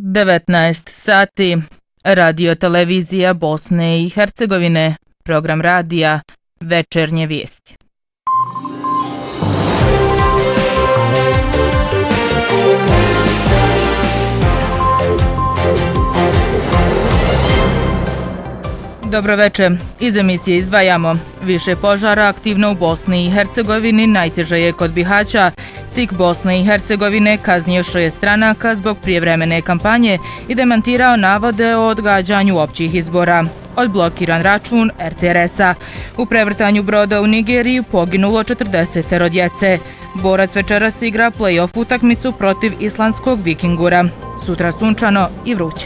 19 sati. Radio televizija Bosne i Hercegovine. Program radija Večernje vijesti. Dobro večer. Iz emisije izdvajamo. Više požara aktivno u Bosni i Hercegovini, najteže je kod Bihaća. CIK Bosne i Hercegovine kaznio 6 stranaka zbog prijevremene kampanje i demantirao navode o odgađanju općih izbora. Odblokiran račun RTRS-a. U prevrtanju broda u Nigeriji poginulo 40 djece. Borac večeras igra play-off utakmicu protiv islandskog Vikingura. Sutra sunčano i vruće.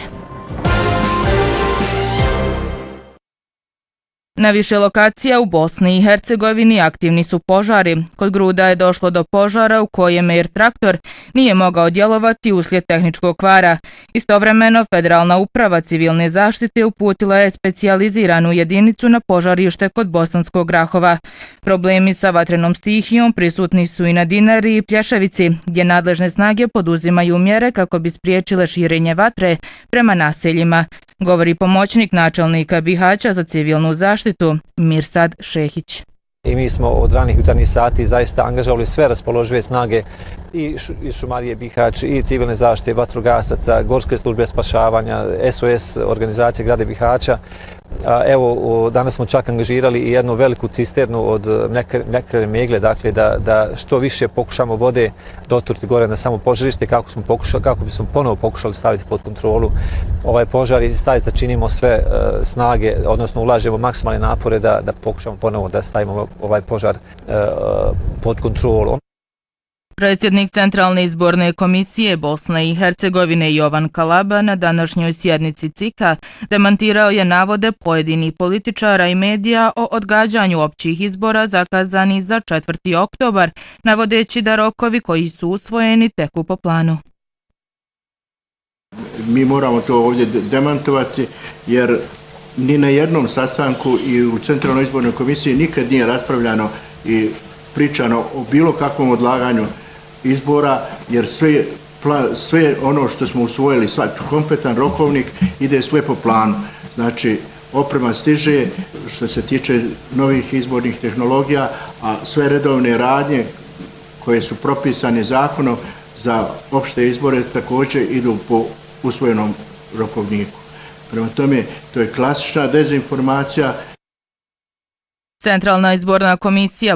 Na više lokacija u Bosni i Hercegovini aktivni su požari. Kod Gruda je došlo do požara u kojem Air traktor nije mogao djelovati uslijed tehničkog kvara. Istovremeno, Federalna uprava civilne zaštite uputila je specijaliziranu jedinicu na požarište kod Bosanskog Grahova. Problemi sa vatrenom stihijom prisutni su i na Dinari i Plješevici, gdje nadležne snage poduzimaju mjere kako bi spriječile širenje vatre prema naseljima, govori pomoćnik načelnika Bihaća za civilnu zaštitu Mirsad Šehić. I mi smo od ranih jutarnjih sati zaista angažovali sve raspoložive snage i Šumarije Bihać, i civilne zaštite, vatrogasaca, gorske službe spašavanja, SOS organizacije grada Bihaća. Evo, danas smo čak angažirali i jednu veliku cisternu od mekre megle, dakle da što više pokušamo vode doturiti gore na samo požarište kako bismo ponovo pokušali staviti pod kontrolu ovaj požar i zaista činimo sve snage, odnosno ulažemo maksimalne napore da pokušamo ponovo da stavimo ovaj požar pod kontrolu. Predsjednik Centralne izborne komisije Bosne i Hercegovine Jovan Kalaba na današnjoj sjednici CIK-a demantirao je navode pojedinih političara i medija o odgađanju općih izbora zakazani za 4. oktobar, navodeći da rokovi koji su usvojeni teku po planu. Mi moramo to ovdje demantovati jer ni na jednom sastanku i u Centralnoj izbornoj komisiji nikad nije raspravljano i pričano o bilo kakvom odlaganju izbora, jer sve ono što smo usvojili, kompletan rokovnik ide sve po planu. Znači, oprema stiže što se tiče novih izbornih tehnologija, a sve redovne radnje koje su propisane zakonom za opšte izbore također idu po usvojenom rokovniku. Prema tome, to je klasična dezinformacija. Centralna izborna komisija